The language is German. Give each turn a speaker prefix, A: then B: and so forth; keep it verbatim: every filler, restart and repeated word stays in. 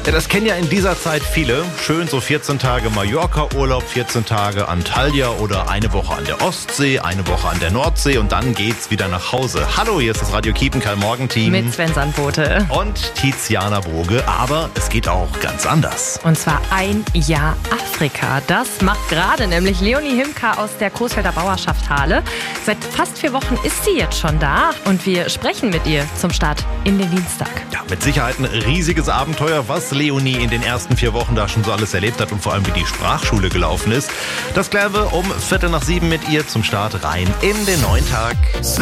A: Ja, das kennen ja in dieser Zeit viele. Schön so vierzehn Tage Mallorca-Urlaub, vierzehn Tage Antalya oder eine Woche an der Ostsee, eine Woche an der Nordsee und dann geht's wieder nach Hause. Hallo, hier ist das Radio Kiepenkerl Morgenteam.
B: Mit Sven Sandbote.
A: Und Tiziana Boge, aber es geht auch ganz anders.
B: Und zwar ein Jahr Afrika. Das macht gerade nämlich Leonie Himka aus der Coesfelder Bauerschaft Hahle. Seit fast vier Wochen ist sie jetzt schon da und wir sprechen mit ihr zum Start in den Dienstag.
A: Ja, mit Sicherheit ein riesiges Abenteuer, was Leonie in den ersten vier Wochen da schon so alles erlebt hat und vor allem wie die Sprachschule gelaufen ist. Das klären wir um Viertel nach sieben mit ihr zum Start rein in den neuen Tag.